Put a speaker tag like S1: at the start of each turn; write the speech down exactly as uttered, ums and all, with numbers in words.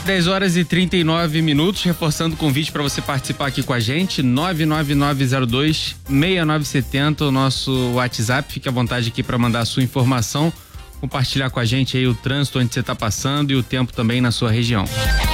S1: dez horas e trinta e nove minutos, reforçando o convite para você participar aqui com a gente, nove nove nove zero dois seis nove sete zero, o nosso WhatsApp. Fique à vontade aqui para mandar a sua informação, compartilhar com a gente aí o trânsito onde você está passando e o tempo também na sua região.